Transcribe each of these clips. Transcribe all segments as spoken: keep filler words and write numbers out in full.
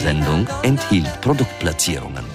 Sendung enthielt Produktplatzierungen.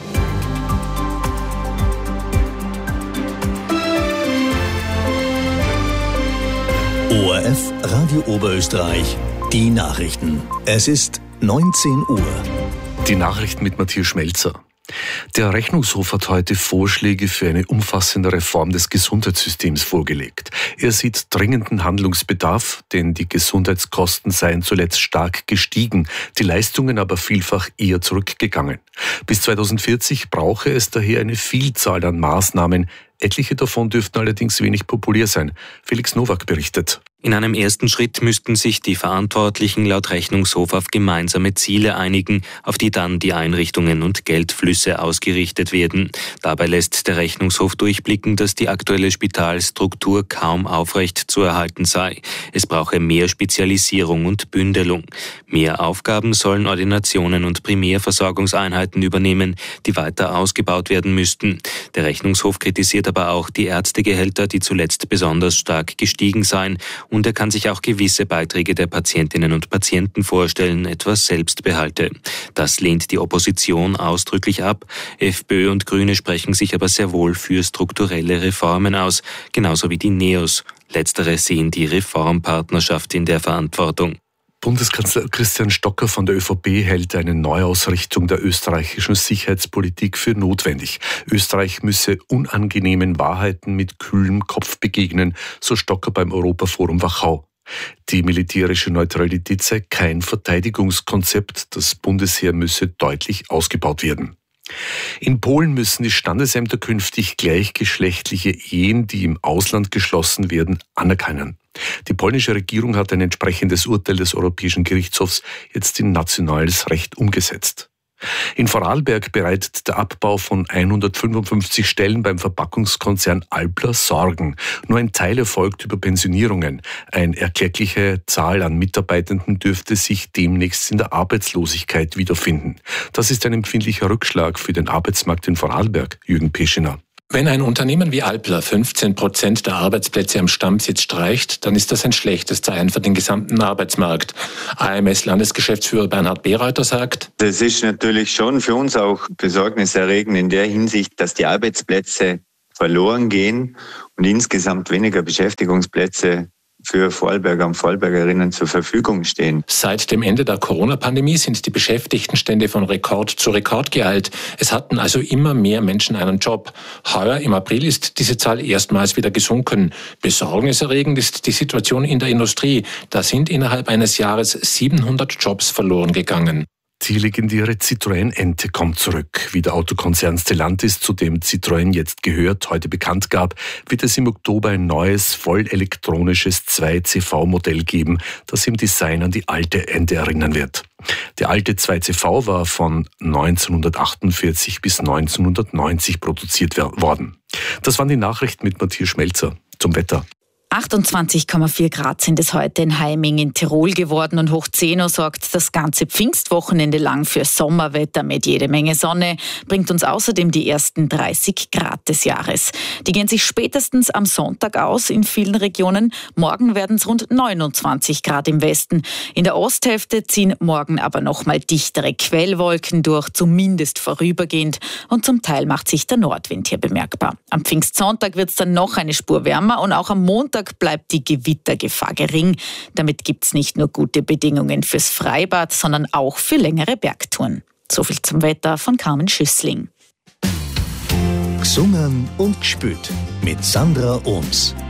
O R F Radio Oberösterreich, die Nachrichten. Es ist neunzehn Uhr. Die Nachrichten mit Matthias Schmelzer. Der Rechnungshof hat heute Vorschläge für eine umfassende Reform des Gesundheitssystems vorgelegt. Er sieht dringenden Handlungsbedarf, denn die Gesundheitskosten seien zuletzt stark gestiegen, die Leistungen aber vielfach eher zurückgegangen. Bis zweitausendvierzig brauche es daher eine Vielzahl an Maßnahmen. Etliche davon dürften allerdings wenig populär sein. Felix Nowak berichtet. In einem ersten Schritt müssten sich die Verantwortlichen laut Rechnungshof auf gemeinsame Ziele einigen, auf die dann die Einrichtungen und Geldflüsse ausgerichtet werden. Dabei lässt der Rechnungshof durchblicken, dass die aktuelle Spitalstruktur kaum aufrecht zu erhalten sei. Es brauche mehr Spezialisierung und Bündelung. Mehr Aufgaben sollen Ordinationen und Primärversorgungseinheiten übernehmen, die weiter ausgebaut werden müssten. Der Rechnungshof kritisiert aber auch die Ärztegehälter, die zuletzt besonders stark gestiegen seien. Und er kann sich auch gewisse Beiträge der Patientinnen und Patienten vorstellen, etwa Selbstbehalte. Das lehnt die Opposition ausdrücklich ab. FPÖ und Grüne sprechen sich aber sehr wohl für strukturelle Reformen aus, genauso wie die NEOS. Letztere sehen die Reformpartnerschaft in der Verantwortung. Bundeskanzler Christian Stocker von der ÖVP hält eine Neuausrichtung der österreichischen Sicherheitspolitik für notwendig. Österreich müsse unangenehmen Wahrheiten mit kühlem Kopf begegnen, so Stocker beim Europaforum Wachau. Die militärische Neutralität sei kein Verteidigungskonzept, das Bundesheer müsse deutlich ausgebaut werden. In Polen müssen die Standesämter künftig gleichgeschlechtliche Ehen, die im Ausland geschlossen werden, anerkennen. Die polnische Regierung hat ein entsprechendes Urteil des Europäischen Gerichtshofs jetzt in nationales Recht umgesetzt. In Vorarlberg bereitet der Abbau von hundertfünfundfünfzig Stellen beim Verpackungskonzern Alpla Sorgen. Nur ein Teil erfolgt über Pensionierungen. Eine erkleckliche Zahl an Mitarbeitenden dürfte sich demnächst in der Arbeitslosigkeit wiederfinden. Das ist ein empfindlicher Rückschlag für den Arbeitsmarkt in Vorarlberg. Jürgen Peschiner. Wenn ein Unternehmen wie Alpla fünfzehn Prozent der Arbeitsplätze am Stammsitz streicht, dann ist das ein schlechtes Zeichen für den gesamten Arbeitsmarkt. A M S-Landesgeschäftsführer Bernhard Bereuter sagt: Das ist natürlich schon für uns auch besorgniserregend in der Hinsicht, dass die Arbeitsplätze verloren gehen und insgesamt weniger Beschäftigungsplätze für Vorarlberger und Vorarlbergerinnen zur Verfügung stehen. Seit dem Ende der Corona-Pandemie sind die Beschäftigtenstände von Rekord zu Rekord geeilt. Es hatten also immer mehr Menschen einen Job. Heuer im April ist diese Zahl erstmals wieder gesunken. Besorgniserregend ist die Situation in der Industrie. Da sind innerhalb eines Jahres siebenhundert Jobs verloren gegangen. Die legendäre Citroën-Ente kommt zurück. Wie der Autokonzern Stellantis, zu dem Citroën jetzt gehört, heute bekannt gab, wird es im Oktober ein neues, voll elektronisches zwei C V-Modell geben, das im Design an die alte Ente erinnern wird. Der alte zwei C V war von neunzehnhundertachtundvierzig bis neunzehnhundertneunzig produziert worden. Das waren die Nachrichten mit Matthias Schmelzer. Zum Wetter. achtundzwanzig Komma vier Grad sind es heute in Heiming in Tirol geworden und hoch zehn Uhr sorgt das ganze Pfingstwochenende lang für Sommerwetter mit jede Menge Sonne, bringt uns außerdem die ersten dreißig Grad des Jahres. Die gehen sich spätestens am Sonntag aus in vielen Regionen. Morgen werden es rund neunundzwanzig Grad im Westen. In der Osthälfte ziehen morgen aber nochmal dichtere Quellwolken durch, zumindest vorübergehend, und zum Teil macht sich der Nordwind hier bemerkbar. Am Pfingstsonntag wird es dann noch eine Spur wärmer und auch am Montag bleibt die Gewittergefahr gering. Damit gibt es nicht nur gute Bedingungen fürs Freibad, sondern auch für längere Bergtouren. So viel zum Wetter von Carmen Schüssling. Gesungen und gespült mit Sandra Ohms.